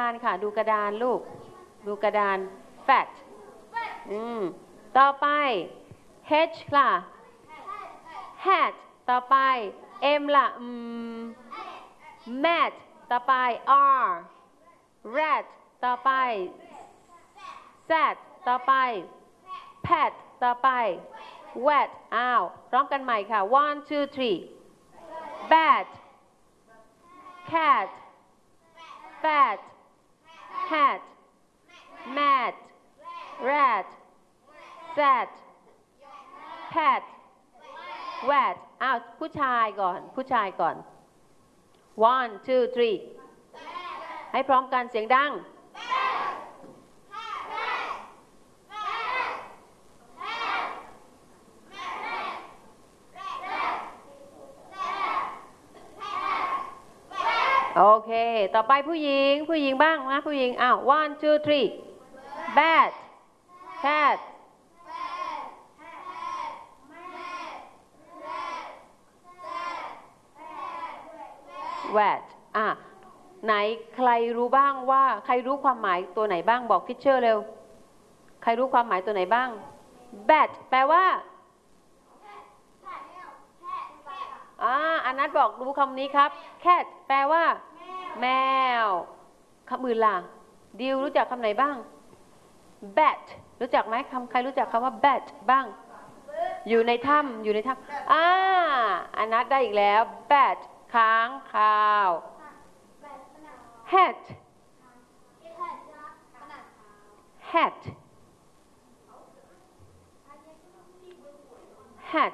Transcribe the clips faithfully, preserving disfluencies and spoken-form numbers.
านค่ะดูกระดานลูกดูกระดาน fat อืมต่อไป h ล่ะ hat ต่อไป m ล่ะอืม mat ต่อไป r rat ต่อไป sat ต่อไป pet ต่อไป wet อ้าวร้องกันใหม่ค่ะ one two three bat cat fat hat mat rat sat pet wet อ้าวผู้ชายก่อนผู้ชายก่อน one two three ให้พร้อมกันเสียงดังโอเคต่อไปผู้หญิงผู้หญิงบ้างนะผู้หญิงอ้าว one two three bat cat wet อ่ะไหนใครรู้บ้างว่าใครรู้ความหมายตัวไหนบ้างบอกทิชเชอร์เร็วใครรู้ความหมายตัวไหนบ้าง bat แปลว่าอ่าอันนัทบอกรู้คำนี้ครับ cat แปลว่าแมวคำอื่นล่ะดิวรู้จักคำไหนบ้าง bat รู้จักไหมคำใครรู้จักคำว่า bat บ้างอยู่ในถ้ำอยู่ในถ้ำอ่าอันนัทได้อีกแล้ว bat ค้างคาว hat hat hat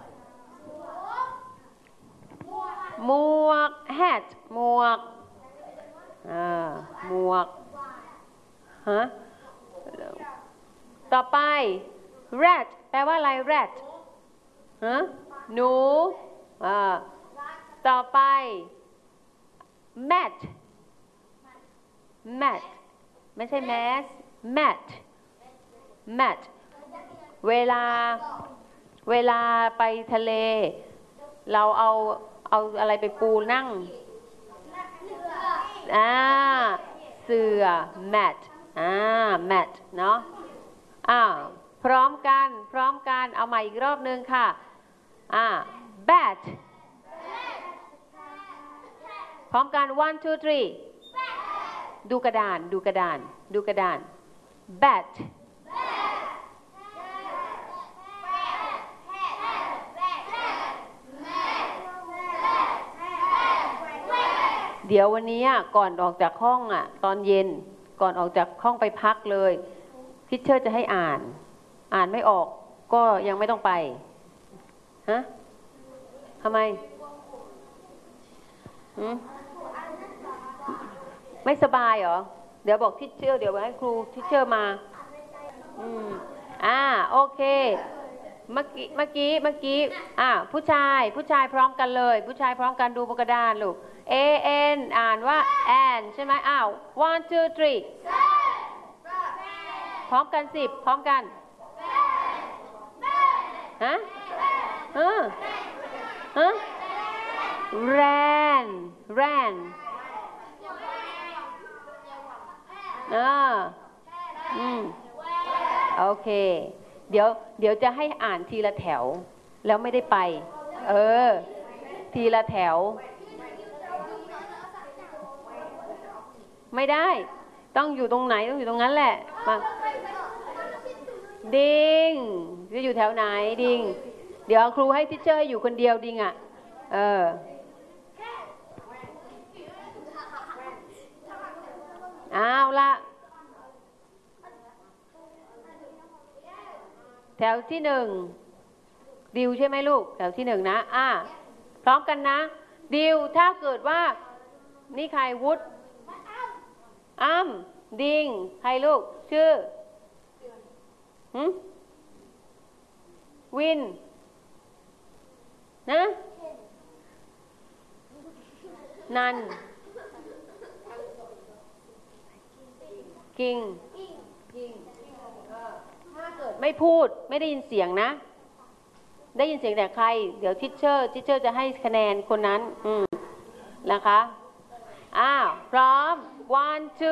หมวก hat หมวกอ่าหมวกฮะต่อไป rat แปลว่าอะไร rat ฮะหนูอ่าต่อไป mat mat ไม่ใช่ mass mat mat เวลาเวลาไปทะเลเราเอาเอาอะไรไปปูนั่งอ่าเสื่อ mat อ่า mat เนาะอ่าพร้อมกันพร้อมกันเอาใหม่อีกรอบนึงค่ะอ่า bat พร้อมกัน one two three ดูกระดานดูกระดานดูกระดาน bat เดี๋ยววันนี้ก่อนออกจากห้องอ่ะตอนเย็นก่อนออกจากห้องไปพักเลยทิชเชอร์จะให้อ่านอ่านไม่ออกก็ยังไม่ต้องไปฮะทำไมหืมไม่สบายเหรอเดี๋ยวบอกทิชเชอร์เดี๋ยวให้ครูทิชเชอร์มาอืมอ่าโอเคเมื่อกี้เมื่อกี้เมื่อกี้อ่าผู้ชายผู้ชายพร้อมกันเลยผู้ชายพร้อมกันดูบนกระดานลูก A N อ่านว่า N ใช่ไหมอ้าว one two three พร้อมกันสิบพร้อมกันฮะฮะฮะ ran ran อ่าอืมโอเคเดี๋ยวเดี๋ยวจะให้อ่านทีละแถวแล้วไม่ได้ไปเออทีละแถวไม่ได้ต้องอยู่ตรงไหนต้องอยู่ตรงนั้นแหละมาดิงจะอยู่แถวไหนดิงเดี๋ยวครูให้ทิชเชอร์อยู่คนเดียวดิงอ่ะเออเอาละแถวที่หนึ่งดิวใช่ไหมลูกแถวที่หนึ่งนะอ่ะพร้อมกันนะดิวถ้าเกิดว่านี่ใครวุฒิอ้ำดิงใครลูกชื่อหืมวินนะนันกิ่งถ้าเกิดไม่พูดไม่ได้ยินเสียงนะได้ยินเสียงแต่ใครเดี๋ยวทิชเชอร์ทิชเชอร์จะให้คะแนนคนนั้นอืมนะคะอ้าวพร้อม one two